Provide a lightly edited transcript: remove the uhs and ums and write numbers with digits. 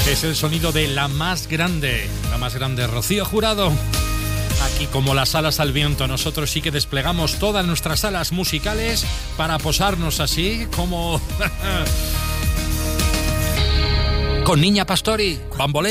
Es el sonido de la más grande, Rocío Jurado. Aquí, como las alas al viento, nosotros sí que desplegamos todas nuestras alas musicales para posarnos así como con Niña Pastori, bamboleo.